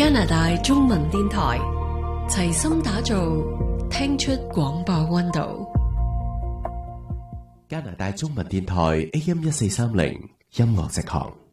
加拿大中文電台齊心打造聽出廣播溫度。 加拿大中文電台 AM1430音樂直航。